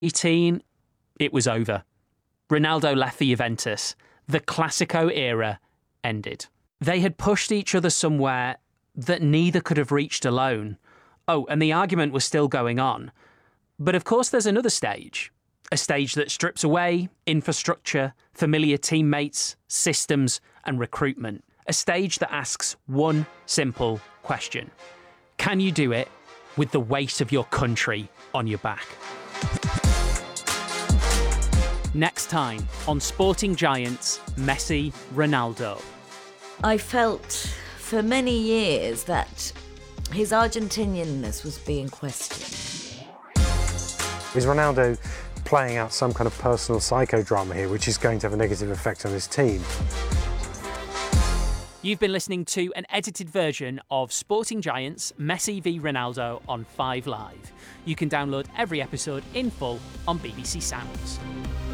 18, it was over. Ronaldo left the Juventus. The Classico era ended. They had pushed each other somewhere that neither could have reached alone. Oh, and the argument was still going on. But of course there's another stage. A stage that strips away infrastructure, familiar teammates, systems, and recruitment. A stage that asks one simple question. Can you do it with the weight of your country on your back? Next time on Sporting Giants, Messi, Ronaldo. I felt for many years that his Argentinianness was being questioned. Is Ronaldo playing out some kind of personal psychodrama here, which is going to have a negative effect on his team? You've been listening to an edited version of Sporting Giants, Messi v Ronaldo on 5 Live. You can download every episode in full on BBC Sounds.